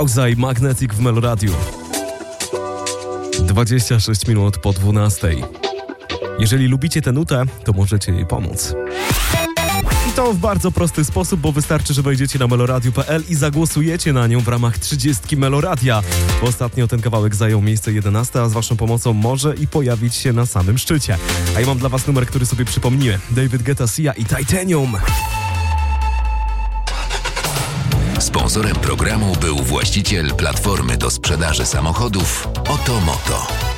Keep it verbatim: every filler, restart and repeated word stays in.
Kauza i Magnetic w Meloradiu. dwadzieścia sześć minut po dwunastej. Jeżeli lubicie tę nutę, to możecie jej pomóc. I to w bardzo prosty sposób, bo wystarczy, że wejdziecie na meloradio kropka p l i zagłosujecie na nią w ramach trzydziestki Meloradia. Ostatnio ten kawałek zajął miejsce jedenaste, a z waszą pomocą może i pojawić się na samym szczycie. A ja mam dla was numer, który sobie przypomniłem. David Guetta, Sia i Titanium. Sponsorem programu był właściciel platformy do sprzedaży samochodów Otomoto.